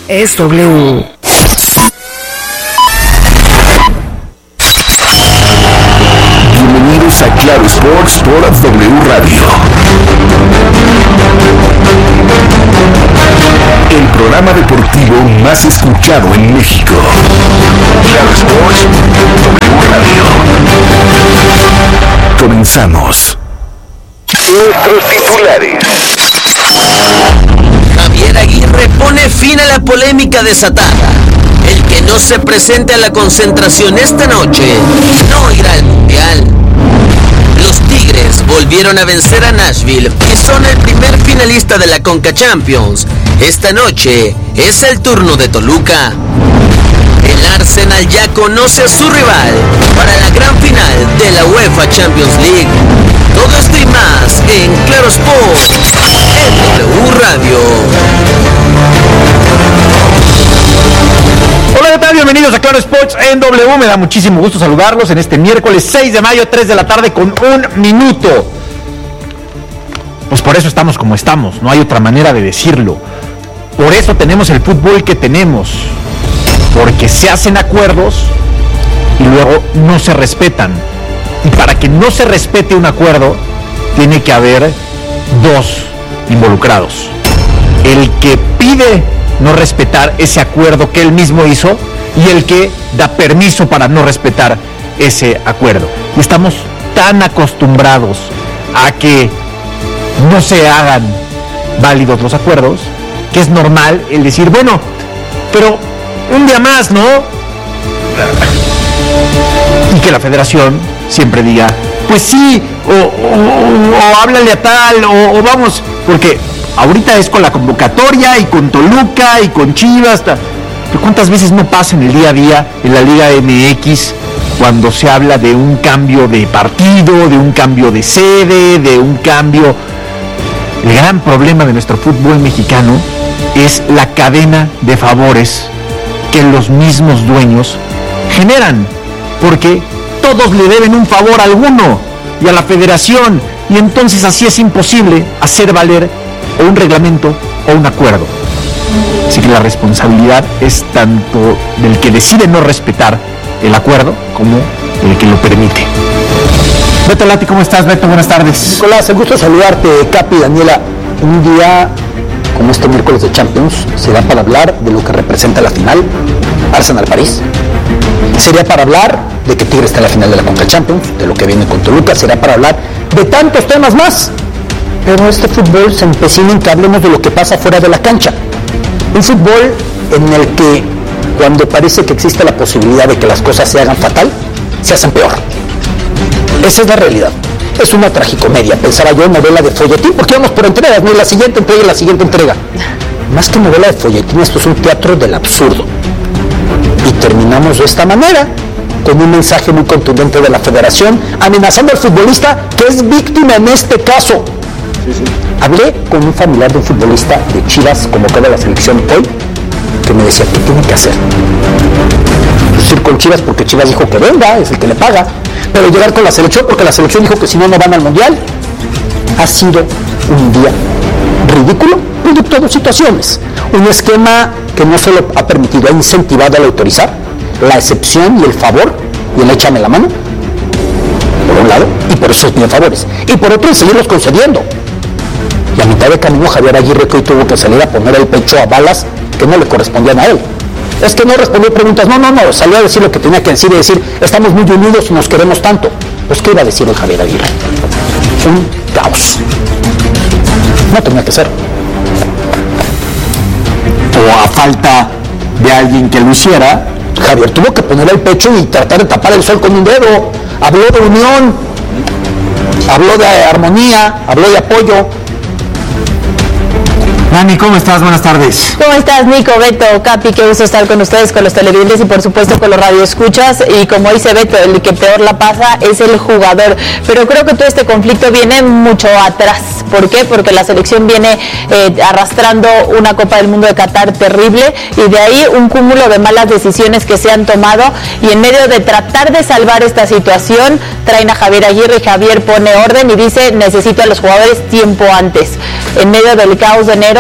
es W. Bienvenidos a Claro Sports por W Radio. El programa deportivo más escuchado en México. Claro Sports, W Radio. Comenzamos. Nuestros titulares. Javier Aguirre pone fin a la polémica desatada. El que no se presente a la concentración esta noche no irá al Mundial. Los Tigres volvieron a vencer a Nashville y son el primer finalista de la Conca Champions. Esta noche es el turno de Toluca. El Arsenal ya conoce a su rival para la gran final de la UEFA Champions League. Todo esto y más en Claro Sports, en W Radio. Hola, ¿qué tal? Bienvenidos a Claro Sports en W. Me da muchísimo gusto saludarlos en este miércoles 6 de mayo, 3 de la tarde con 1 minuto. Pues por eso estamos como estamos, no hay otra manera de decirlo. Por eso tenemos el fútbol que tenemos. Porque se hacen acuerdos y luego no se respetan. Y para que no se respete un acuerdo, tiene que haber dos involucrados. El que pide no respetar ese acuerdo que él mismo hizo y el que da permiso para no respetar ese acuerdo. Y estamos tan acostumbrados a que no se hagan válidos los acuerdos, que es normal el decir, bueno, pero un día más, ¿no? Y que la federación siempre diga, pues sí, o háblale a tal, o vamos, porque ahorita es con la convocatoria y con Toluca y con Chivas, pero ¿cuántas veces no pasa en el día a día en la Liga MX cuando se habla de un cambio de partido, de un cambio de sede, de un cambio? El gran problema de nuestro fútbol mexicano es la cadena de favores que los mismos dueños generan, porque todos le deben un favor a alguno y a la federación, y entonces así es imposible hacer valer o un reglamento o un acuerdo. Así que la responsabilidad es tanto del que decide no respetar el acuerdo como del que lo permite. Beto Lati, ¿cómo estás, Beto? Buenas tardes. Nicolás, el gusto de saludarte, Capi, Daniela. Un día como este miércoles de Champions será para hablar de lo que representa la final Arsenal-París. Sería para hablar de que Tigre está en la final de la Conca Champions, de lo que viene con Toluca. Será para hablar de tantos temas más. Pero este fútbol se empecina en que hablemos de lo que pasa fuera de la cancha. Un fútbol en el que cuando parece que existe la posibilidad de que las cosas se hagan fatal, se hacen peor. Esa es la realidad. Es una tragicomedia, pensaba yo, novela de folletín, porque vamos por entregas, ¿no? La siguiente entrega y la siguiente entrega. Más que novela de folletín, esto es un teatro del absurdo. Y terminamos de esta manera, con un mensaje muy contundente de la federación, amenazando al futbolista que es víctima en este caso. Hablé con un familiar de un futbolista de Chivas convocado a la selección hoy, que me decía, ¿qué tiene que hacer? Pues ir con Chivas porque Chivas dijo que venga, es el que le paga, pero llegar con la selección porque la selección dijo que si no, no van al Mundial. Ha sido un día ridículo, producto de dos situaciones. Un esquema que no solo ha permitido, ha incentivado al autorizar la excepción y el favor y el échame la mano, por un lado, y por eso tiene favores, y por otro, el seguirlos concediendo. Y a mitad de camino, Javier Aguirre, que hoy tuvo que salir a poner el pecho a balas que no le correspondían a él. Es que no respondió preguntas, no, salió a decir lo que tenía que decir y decir, estamos muy unidos y nos queremos tanto. Pues, ¿qué iba a decir el Javier Aguirre? Un caos. No tenía que ser. O a falta de alguien que lo hiciera, Javier tuvo que poner el pecho y tratar de tapar el sol con un dedo. Habló de unión, habló de armonía, habló de apoyo. Dani, ¿cómo estás? Buenas tardes. ¿Cómo estás, Nico, Beto, Capi? Qué gusto estar con ustedes, con los televidentes y por supuesto con los radioescuchas. Y como dice Beto, el que peor la pasa es el jugador. Pero creo que todo este conflicto viene mucho atrás. ¿Por qué? Porque la selección viene arrastrando una Copa del Mundo de Qatar terrible y de ahí un cúmulo de malas decisiones que se han tomado, y en medio de tratar de salvar esta situación traen a Javier Aguirre y Javier pone orden y dice: necesito a los jugadores tiempo antes. En medio del caos de enero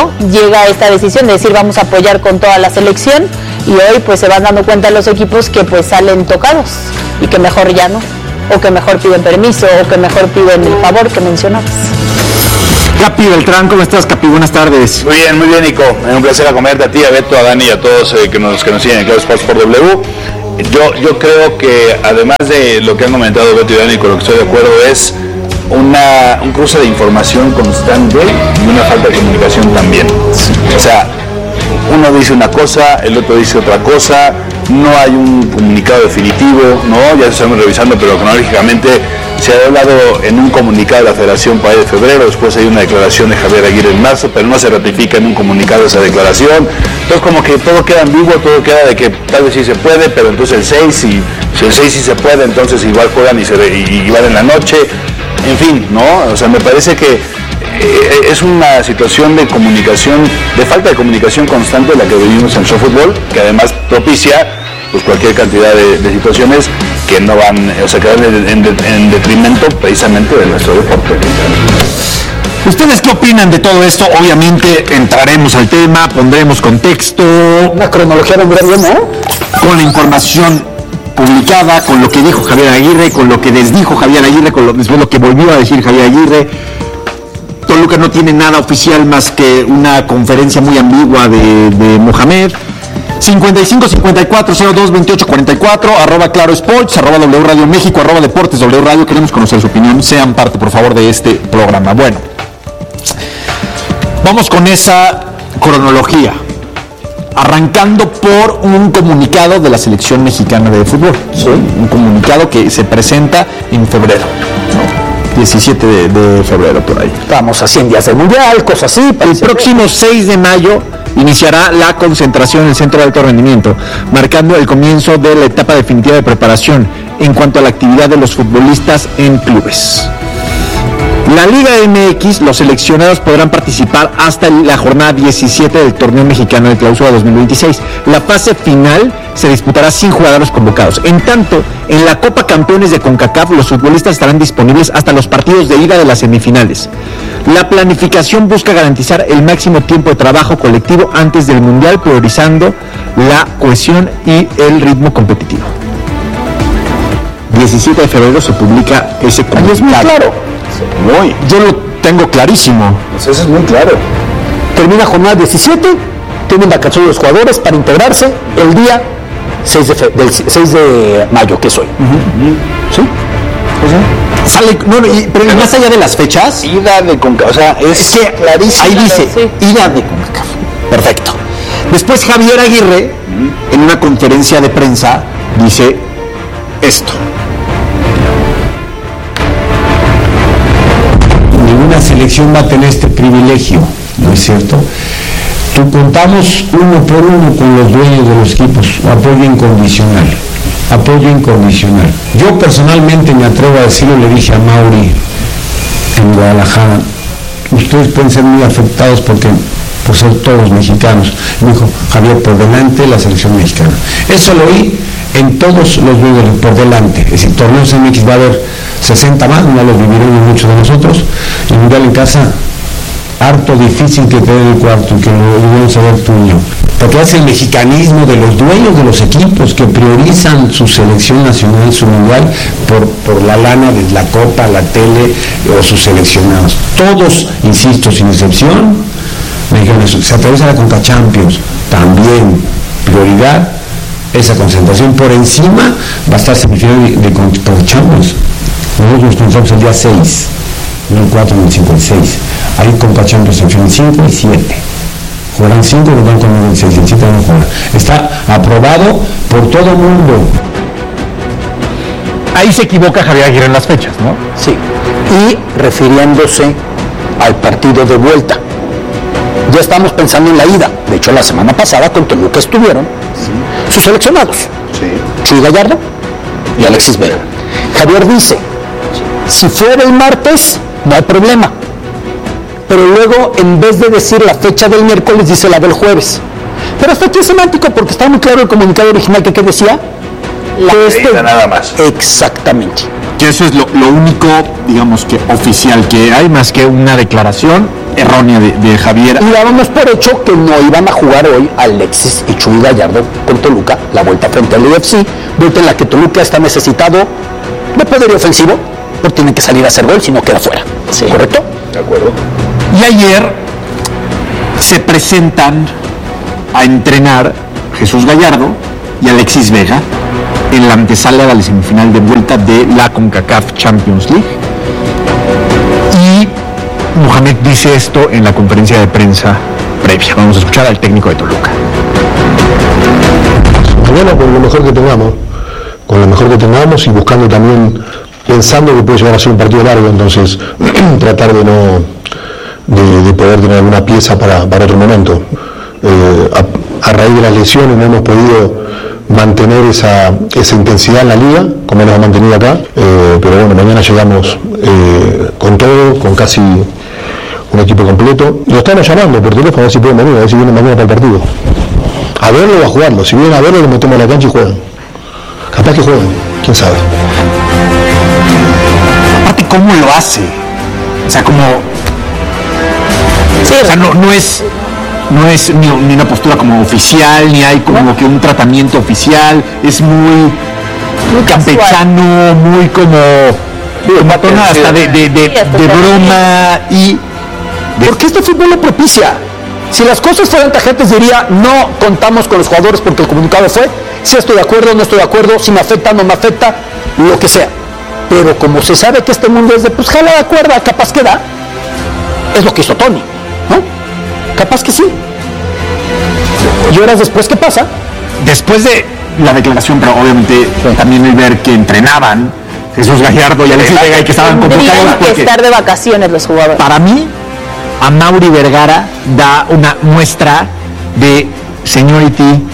pero llega esta decisión de decir vamos a apoyar con toda la selección, y hoy pues se van dando cuenta los equipos que pues salen tocados y que mejor ya no, o que mejor piden permiso, o que mejor piden el favor que mencionabas. Capi Beltrán, ¿cómo estás, Capi? Buenas tardes. Muy bien, Nico. Es un placer acomodarte a ti, a Beto, a Dani y a todos que nos siguen en Claro Sports por W. Yo creo que además de lo que han comentado Beto y Dani, con lo que estoy de acuerdo, es un cruce de información constante y una falta de comunicación también. O sea, uno dice una cosa, el otro dice otra cosa, no hay un comunicado definitivo, ¿no? Ya estamos revisando, pero cronológicamente se ha hablado en un comunicado de la Federación para el de febrero, después hay una declaración de Javier Aguirre en marzo, pero no se ratifica en un comunicado esa declaración. Entonces como que todo queda ambiguo, todo queda de que tal vez sí se puede, pero entonces el 6, si el 6 sí se puede, entonces igual juegan y van en la noche, en fin, ¿no? O sea, me parece que es una situación de comunicación, de falta de comunicación constante la que vivimos en el fútbol, que además propicia pues cualquier cantidad de situaciones que no van, o sea, que van en detrimento precisamente de nuestro deporte. ¿Ustedes qué opinan de todo esto? Obviamente entraremos al tema, pondremos contexto. Una cronología de un gran, ¿no? Con la información publicada, con lo que dijo Javier Aguirre, con lo que desdijo Javier Aguirre, después lo que volvió a decir Javier Aguirre. Toluca no tiene nada oficial más que una conferencia muy ambigua de Mohamed. 55 54 02 28 44, @Claro Sports, @W Radio México, @Deportes W Radio. Queremos conocer su opinión, sean parte por favor de este programa. Bueno, vamos con esa cronología, arrancando por un comunicado de la selección mexicana de fútbol, ¿sí? Un comunicado que se presenta en febrero, ¿no? 17 de febrero por ahí. Estamos a 100 días del Mundial, cosas así. El próximo 6 de mayo iniciará la concentración en el Centro de Alto Rendimiento, marcando el comienzo de la etapa definitiva de preparación en cuanto a la actividad de los futbolistas en clubes. La Liga MX, los seleccionados podrán participar hasta la jornada 17 del torneo mexicano de clausura 2026. La fase final se disputará sin jugadores convocados. En tanto, en la Copa Campeones de CONCACAF, los futbolistas estarán disponibles hasta los partidos de ida de las semifinales. La planificación busca garantizar el máximo tiempo de trabajo colectivo antes del Mundial, priorizando la cohesión y el ritmo competitivo. 17 de febrero se publica ese comunicado. Es muy claro. Yo lo tengo clarísimo. Pues eso es muy claro. Termina jornada 17, tienen vacaciones los jugadores para integrarse el día 6 de mayo, que es hoy. ¿Sí? Sale, pero más allá de las fechas, Ida de CONCACAF, o sea, es que clarísimo. ahí dice, ida de CONCACAF. Perfecto. Después Javier Aguirre, en una conferencia de prensa, dice esto. Ninguna selección va a tener este privilegio, ¿no es cierto? Contamos uno por uno con los dueños de los equipos, apoyo incondicional. Yo personalmente me atrevo a decirlo, le dije a Mauri en Guadalajara, ustedes pueden ser muy afectados por ser todos mexicanos. Me dijo, Javier, por delante la selección mexicana. Eso lo oí en todos los dueños, por delante. Es decir, torneos en MX va a haber 60 más, no los viviremos muchos de nosotros. El Mundial en casa, harto difícil que te den el cuarto y que lo vamos a ver tú y yo. Porque hace el mexicanismo de los dueños de los equipos que priorizan su selección nacional, su mundial, por la lana de la copa, la tele o sus seleccionados. Todos, insisto, sin excepción, me dijeron eso. Se atraviesa la Conca Champions, también prioridad, esa concentración por encima va a estar semifinal de Conca Champions. Nosotros nos pensamos el día 6, no el 4 ni el 5, el 6. Ahí Conca Champions en 5 y 7. Jugarán 5 y nos van con el 6, el 7 no jugarán. Está aprobado por todo el mundo. Ahí se equivoca Javier Aguirre en las fechas, ¿no? Sí. Y refiriéndose al partido de vuelta. Ya estamos pensando en la ida. De hecho, la semana pasada con Toluca estuvieron sus seleccionados. Chuy Gallardo y Alexis Vega. Javier dice, si fuera el martes, no hay problema. Pero luego, en vez de decir la fecha del miércoles, dice la del jueves. Pero esto aquí es semántico porque está muy claro el comunicado original que decía nada más. Exactamente. Que eso es lo único, digamos, que oficial que hay, más que una declaración errónea de Javier. Y dábamos por hecho que no iban a jugar hoy Alexis y Chuy Gallardo con Toluca, la vuelta frente al UFC, vuelta en la que Toluca está necesitado de poder ofensivo, pero tienen que salir a hacer gol si no queda fuera. Sí. ¿Correcto? De acuerdo. Y ayer se presentan a entrenar Jesús Gallardo y Alexis Vega en la antesala de la semifinal de vuelta de la CONCACAF Champions League. Y Mohamed dice esto en la conferencia de prensa previa. Vamos a escuchar al técnico de Toluca. Bueno, con lo mejor que tengamos y buscando también, pensando que puede llegar a ser un partido largo, entonces tratar de poder tener alguna pieza para otro momento. A raíz de las lesiones no hemos podido mantener esa intensidad en la liga como nos ha mantenido acá, pero bueno, mañana llegamos con todo, con casi un equipo completo. Lo estamos llamando por teléfono a ver si pueden venir, a ver si vienen mañana para el partido. A verlo o a jugarlo. Si vienen a verlo, lo metemos a la cancha y juegan. Capaz que jueguen, quién sabe. Aparte, ¿cómo lo hace? O sea, como... Sí, o sea, no es ni una postura como oficial, ni hay como que un tratamiento oficial. Es muy campechano, muy como tono hasta de broma y... Porque este fútbol lo propicia. Si las cosas fueran tajantes diría, no contamos con los jugadores porque el comunicado fue, si estoy de acuerdo, no estoy de acuerdo, si me afecta, no me afecta, lo que sea. Pero como se sabe que este mundo es de, pues jala de cuerda, capaz que da, es lo que hizo Tony, ¿no? Capaz que sí. ¿Y horas después qué pasa? Después de la declaración, pero obviamente también el ver que entrenaban Jesús Gallardo y Alexis Vega y que estaban convocados. Tenían que estar de vacaciones los jugadores. Para mí, Amaury Vergara da una muestra de seniority,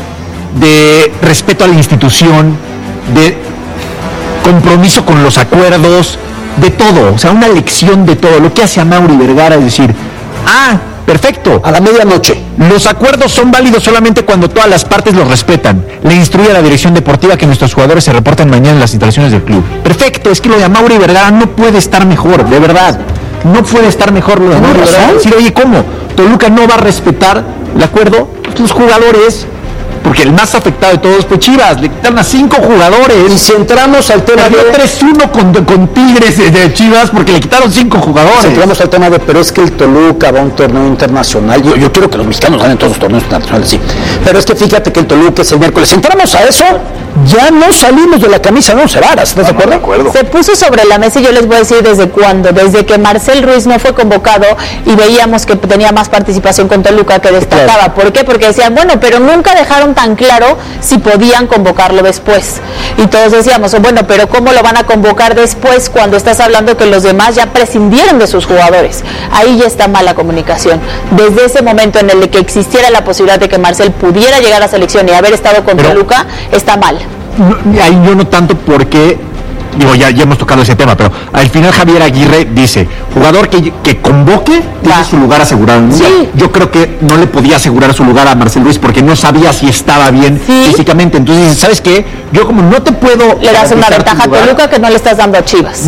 de respeto a la institución, de compromiso con los acuerdos, de todo, o sea, una lección de todo. Lo que hace Amaury Vergara es decir, perfecto, a la medianoche. Los acuerdos son válidos solamente cuando todas las partes los respetan. Le instruye a la dirección deportiva que nuestros jugadores se reporten mañana en las instalaciones del club. Perfecto, es que lo de Amaury Vergara no puede estar mejor, de verdad. No puede estar mejor lo de Amaury Vergara. Decir, oye, ¿cómo? Toluca no va a respetar el acuerdo. Los jugadores, porque el más afectado de todos fue Chivas, le quitaron a 5 jugadores. Y si entramos al tema de 3-1 con Tigres de Chivas porque le quitaron 5 jugadores. Si entramos al tema de, pero es que el Toluca va a un torneo internacional. Yo quiero que los mexicanos ganen todos los torneos internacionales, sí. Pero es que fíjate que el Toluca es el miércoles. Si entramos a eso, ya no salimos de la camisa de 11 varas. ¿Estás de acuerdo? Se puso sobre la mesa y yo les voy a decir desde cuándo. Desde que Marcel Ruiz no fue convocado y veíamos que tenía más participación con Toluca que destacaba. Claro. ¿Por qué? Porque decían, bueno, pero nunca dejaron tan claro si podían convocarlo después. Y todos decíamos, bueno, pero ¿cómo lo van a convocar después cuando estás hablando que los demás ya prescindieron de sus jugadores? Ahí ya está mal la comunicación. Desde ese momento en el que existiera la posibilidad de que Marcel pudiera llegar a selección y haber estado con Toluca, está mal. Ahí yo no tanto porque, digo, ya hemos tocado ese tema, pero al final Javier Aguirre dice, jugador que convoque tiene su lugar asegurado. Sí. Yo creo que no le podía asegurar su lugar a Marcel Ruiz porque no sabía si estaba bien físicamente. Entonces, ¿sabes qué? Yo como no te puedo... Le das una ventaja a Toluca que no le estás dando a Chivas.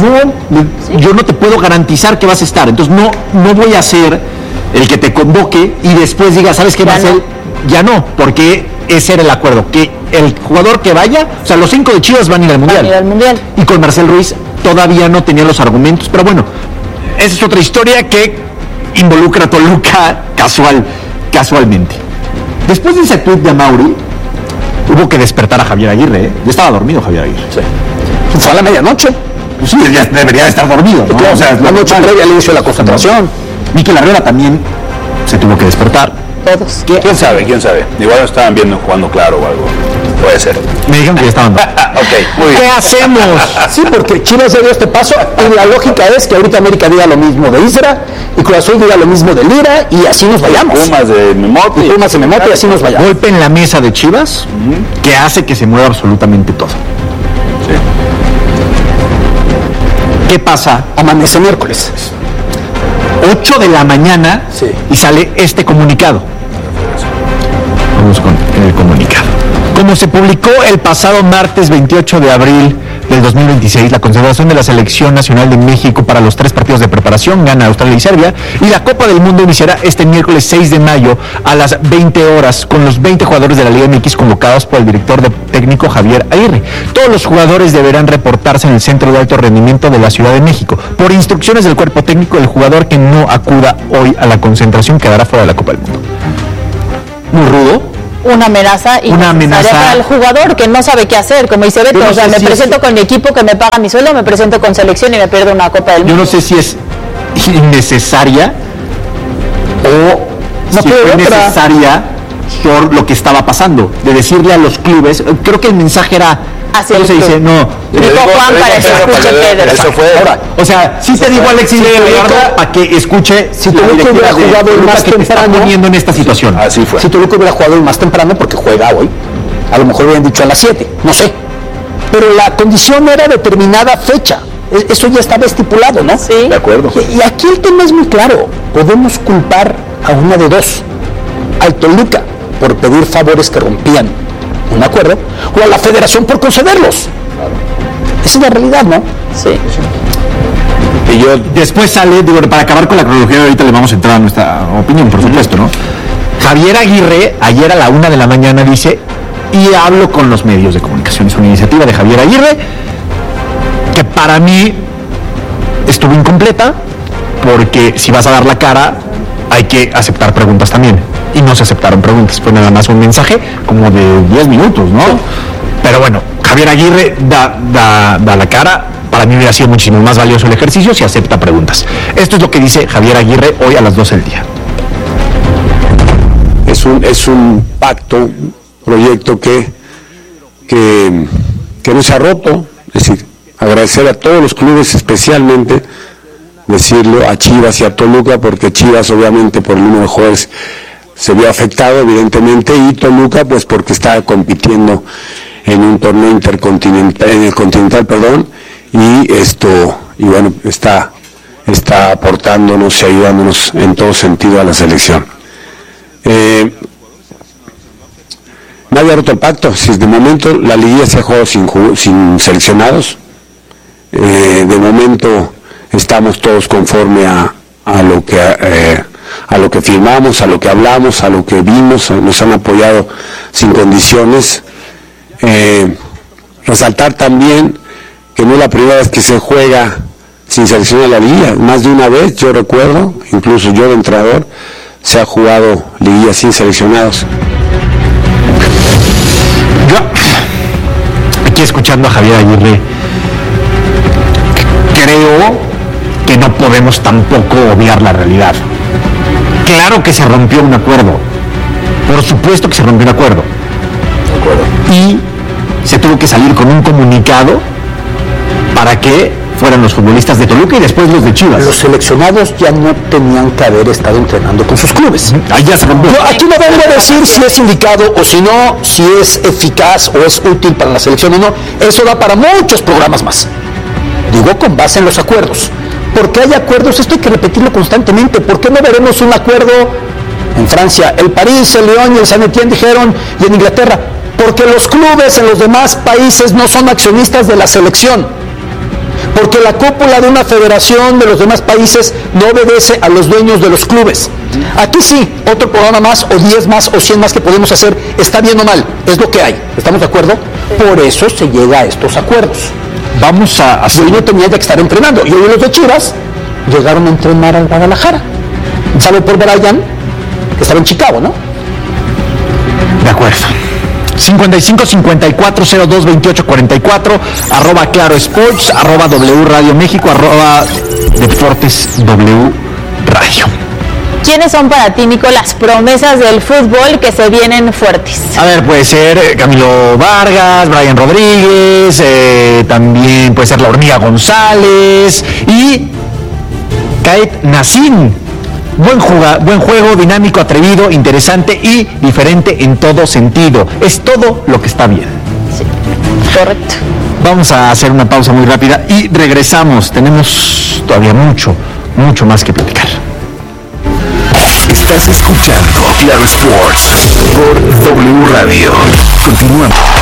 Yo no te puedo garantizar que vas a estar. Entonces no voy a ser el que te convoque y después diga, ¿sabes qué, Marcel? Ya no, porque ese era el acuerdo, que el jugador que vaya, o sea, los 5 de Chivas van a ir al Mundial. Y con Marcel Ruiz todavía no tenía los argumentos, pero bueno, esa es otra historia que involucra a Toluca casualmente. Después de ese tweet de Amaury, hubo que despertar a Javier Aguirre, ¿eh? Ya estaba dormido Javier Aguirre. Sí. Fue a la medianoche. Pues sí, ya debería de estar dormido, ¿no? Claro, o sea, la noche previa le hizo la concentración. Mikel Arriola también se tuvo que despertar. Todos. ¿Quién sabe? Igual no estaban viendo jugando claro o algo. Puede ser. Me dijeron que ya estaban. Ok, muy bien. ¿Qué hacemos? Sí, porque Chivas ya dio este paso y la lógica es que ahorita América diga lo mismo de Isra y Cruz Azul diga lo mismo de Lira y así nos vayamos. Pumas de Memote. Pumas de Memote y así nos vayamos. Golpe en la mesa de Chivas que hace que se mueva absolutamente todo. Sí. ¿Qué pasa? Amanece miércoles. 8 de la mañana y sale este comunicado. Vamos con el comunicado. Como como se publicó el pasado martes 28 de abril del 2026, la concentración de la Selección Nacional de México para los 3 partidos de preparación, Ghana, Australia y Serbia, y la Copa del Mundo iniciará este miércoles 6 de mayo a las 20 horas con los 20 jugadores de la Liga MX convocados por el director técnico Javier Aguirre. Todos los jugadores deberán reportarse en el Centro de Alto Rendimiento de la Ciudad de México. Por instrucciones del cuerpo técnico, el jugador que no acuda hoy a la concentración quedará fuera de la Copa del Mundo. Muy rudo. Una amenaza para el jugador que no sabe qué hacer, como dice Beto. O sea, me presento con mi equipo que me paga mi sueldo, me presento con selección y me pierdo una Copa del Mundo. Yo no sé si es innecesaria o si fue necesaria por lo que estaba pasando, de decirle a los clubes. Creo que el mensaje era hacia el se dice, no. Dijo Juan para que escuche Pedro. Eso fue. Ahora, o sea, sí te digo Alexis para que escuche si Toluca hubiera jugado el más temprano poniendo en esta situación. Así fue. Si Toluca hubiera jugado el más temprano, porque juega hoy, a lo mejor hubieran dicho a las 7, no sé. Pero la condición era determinada fecha. Eso ya estaba estipulado, ¿no? Sí. De acuerdo. Y aquí el tema es muy claro. Podemos culpar a una de dos. Al Toluca por pedir favores que rompían un acuerdo, o a la federación por concederlos. Claro. Esa es la realidad, ¿no? Sí. Y yo después sale, digo, para acabar con la cronología, ahorita le vamos a entrar a nuestra opinión, por supuesto, ¿no? Javier Aguirre, ayer a la 1 de la mañana dice, y hablo con los medios de comunicación, es una iniciativa de Javier Aguirre, que para mí estuvo incompleta, porque si vas a dar la cara, hay que aceptar preguntas también. Y no se aceptaron preguntas, fue nada más un mensaje como de 10 minutos, ¿no? Sí. Pero bueno, Javier Aguirre da la cara. Para mí hubiera sido muchísimo más valioso el ejercicio si acepta preguntas. Esto es lo que dice Javier Aguirre hoy a las 12 del día. Es un pacto, un proyecto que no se ha roto. Es decir, agradecer a todos los clubes, especialmente decirlo a Chivas y a Toluca, porque Chivas obviamente por el número de jugadores se vio afectado evidentemente, y Toluca pues porque está compitiendo en un torneo intercontinental, en el continental, y bueno, está aportándonos y ayudándonos en todo sentido a la selección. Nadie ha roto el pacto. Si de momento la liguilla se ha jugado sin seleccionados, de momento estamos todos conforme a lo que firmamos, a lo que hablamos, a lo que vimos, nos han apoyado sin condiciones. Resaltar también que no es la primera vez que se juega sin selección a la liguilla. Más de una vez, yo recuerdo, incluso yo de entrenador, se ha jugado liguilla sin seleccionados. Yo, aquí escuchando a Javier Aguirre, creo que no podemos tampoco obviar la realidad. Claro que se rompió un acuerdo, por supuesto que se rompió un acuerdo, y se tuvo que salir con un comunicado para que fueran los futbolistas de Toluca y después los de Chivas. Los seleccionados ya no tenían que haber estado entrenando con sus clubes. Ahí ya se rompió. Aquí no vengo a decir si es indicado o si no, si es eficaz o es útil para la selección o no. Eso da para muchos programas más. Digo con base en los acuerdos. Porque hay acuerdos, esto hay que repetirlo constantemente. ¿Por qué no veremos un acuerdo en Francia? El París, el Lyon y el Saint-Étienne dijeron, y en Inglaterra, porque los clubes en los demás países no son accionistas de la selección. Porque la cúpula de una federación de los demás países no obedece a los dueños de los clubes. Aquí sí, otro programa más, o 10 más, o 100 más que podemos hacer, está bien o mal, es lo que hay. ¿Estamos de acuerdo? Por eso se llega a estos acuerdos. Vamos a hacer... Yo no tenía que estar entrenando. Y hoy los de Chivas llegaron a entrenar al Guadalajara. Salvo por Brian, que estaba en Chicago, ¿no? De acuerdo. 55 54 02 28 44 @Claro Sports, @W Radio México, @Deportes W Radio. ¿Quiénes son para ti, Nico, las promesas del fútbol que se vienen fuertes? A ver, puede ser Camilo Vargas, Brian Rodríguez, también puede ser la Hormiga González y Kaet Nassim. Buen juego, dinámico, atrevido, interesante y diferente en todo sentido. Es todo lo que está bien. Sí, correcto. Vamos a hacer una pausa muy rápida y regresamos. Tenemos todavía mucho más que platicar. Estás escuchando Claro Sports por W Radio. Continuamos.